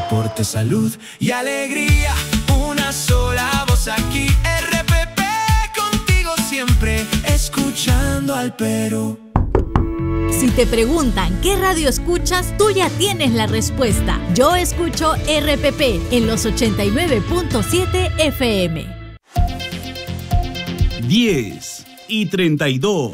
deporte, salud y alegría. Una sola voz aquí, RPP, contigo siempre, escuchando al Perú. Si te preguntan qué radio escuchas, tú ya tienes la respuesta. Yo escucho RPP en los 89.7 FM. 10:32.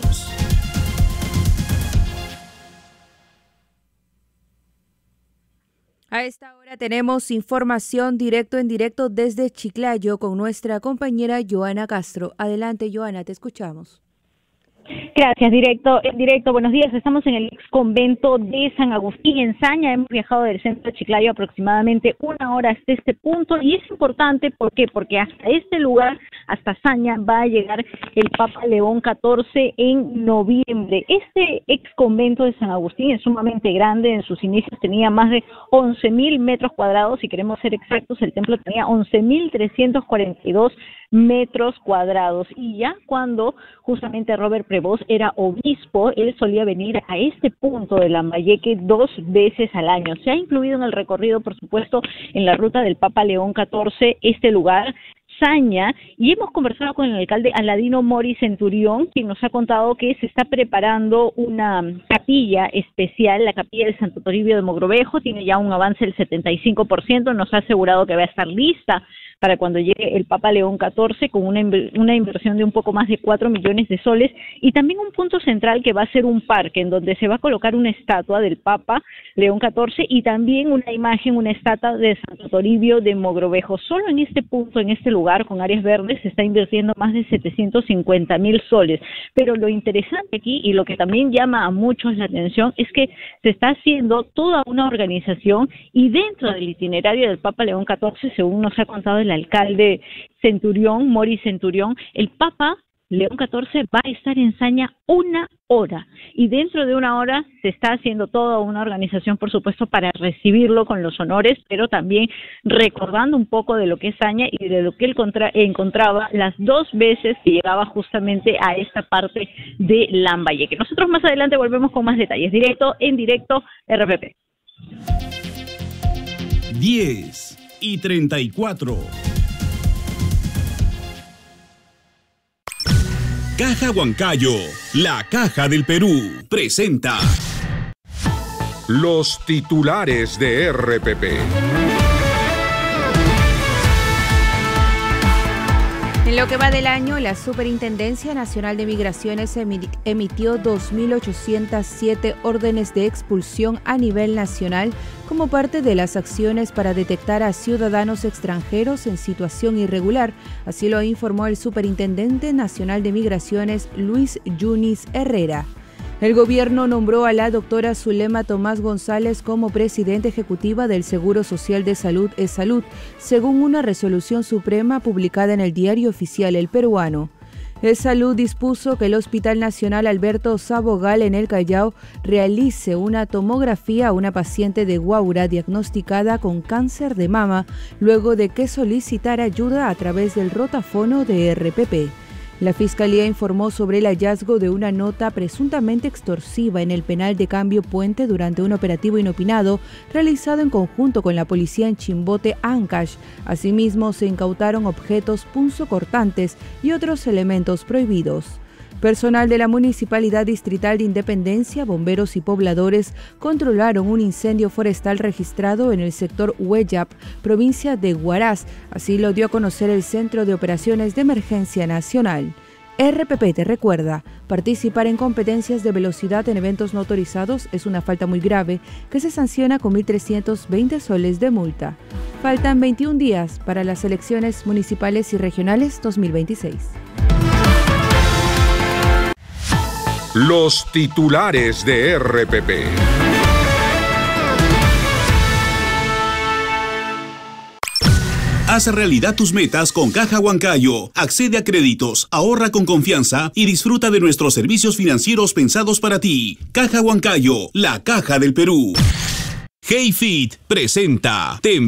A esta hora tenemos información en directo desde Chiclayo con nuestra compañera Joana Castro. Adelante, Joana, te escuchamos. Gracias, en directo. Buenos días, estamos en el ex convento de San Agustín en Saña. Hemos viajado del centro de Chiclayo aproximadamente 1 hora hasta este punto y es importante, ¿por qué? Porque hasta este lugar, hasta Saña, va a llegar el Papa León XIV en noviembre. Este ex convento de San Agustín es sumamente grande, en sus inicios tenía más de 11.000 metros cuadrados, si queremos ser exactos, el templo tenía 11.342 metros cuadrados, y ya cuando justamente Robert Prevost era obispo, él solía venir a este punto de Lambayeque 2 veces al año. Se ha incluido en el recorrido, por supuesto, en la ruta del Papa León XIV, este lugar, Saña, y hemos conversado con el alcalde Aladino Mori Centurión, quien nos ha contado que se está preparando una capilla especial, la capilla del Santo Toribio de Mogrovejo, tiene ya un avance del 75%, nos ha asegurado que va a estar lista para cuando llegue el Papa León XIV, con una inversión de un poco más de 4 millones de soles, y también un punto central que va a ser un parque, en donde se va a colocar una estatua del Papa León XIV y también una imagen, una estatua de Santo Toribio de Mogrovejo. Solo en este punto, en este lugar, con áreas verdes, se está invirtiendo más de 750,000 soles. Pero lo interesante aquí, y lo que también llama a muchos la atención, es que se está haciendo toda una organización, y dentro del itinerario del Papa León XIV, según nos ha contado el alcalde Centurión, Mori Centurión, el Papa León XIV va a estar en Saña 1 hora, y dentro de 1 hora se está haciendo toda una organización, por supuesto, para recibirlo con los honores, pero también recordando un poco de lo que es Saña y de lo que él encontraba las 2 veces que llegaba justamente a esta parte de Lambayeque. Nosotros más adelante volvemos con más detalles. En directo, RPP. 10:34. Caja Huancayo, la Caja del Perú, presenta los titulares de RPP. En lo que va del año, la Superintendencia Nacional de Migraciones emitió 2.807 órdenes de expulsión a nivel nacional como parte de las acciones para detectar a ciudadanos extranjeros en situación irregular. Así lo informó el Superintendente Nacional de Migraciones, Luis Yunis Herrera. El gobierno nombró a la doctora Zulema Tomás González como presidenta ejecutiva del Seguro Social de Salud ESalud, según una resolución suprema publicada en el Diario Oficial El Peruano. ESalud dispuso que el Hospital Nacional Alberto Sabogal en el Callao realice una tomografía a una paciente de Huaura diagnosticada con cáncer de mama, luego de que solicitara ayuda a través del rotafono de RPP. La Fiscalía informó sobre el hallazgo de una nota presuntamente extorsiva en el penal de Cambio Puente durante un operativo inopinado realizado en conjunto con la policía en Chimbote, Ancash. Asimismo, se incautaron objetos punzocortantes y otros elementos prohibidos. Personal de la Municipalidad Distrital de Independencia, bomberos y pobladores controlaron un incendio forestal registrado en el sector Huellap, provincia de Huaraz. Así lo dio a conocer el Centro de Operaciones de Emergencia Nacional. RPP te recuerda, participar en competencias de velocidad en eventos no autorizados es una falta muy grave que se sanciona con 1.320 soles de multa. Faltan 21 días para las elecciones municipales y regionales 2026. Los titulares de RPP. Haz realidad tus metas con Caja Huancayo. Accede a créditos, ahorra con confianza y disfruta de nuestros servicios financieros pensados para ti. Caja Huancayo, la Caja del Perú. Hey Fit presenta